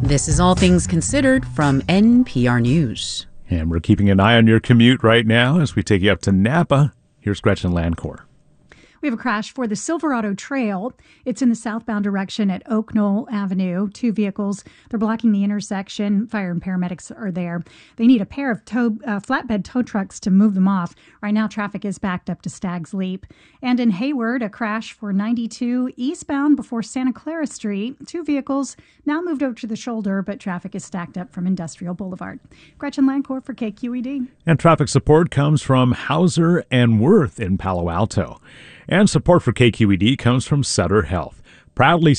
This is All Things Considered from NPR News. And we're keeping an eye on your commute right now as we take you up to Napa. Here's Gretchen Landcore. We have a crash for the Silverado Trail. It's in the southbound direction at Oak Knoll Avenue. Two vehicles, they're blocking the intersection. Fire and paramedics are there. They need a pair of flatbed tow trucks to move them off. Right now, traffic is backed up to Stag's Leap. And in Hayward, a crash for 92 eastbound before Santa Clara Street. Two vehicles now moved over to the shoulder, but traffic is stacked up from Industrial Boulevard. Gretchen Landcore for KQED. And traffic support comes from Hauser and Worth in Palo Alto. And support for KQED comes from Sutter Health, proudly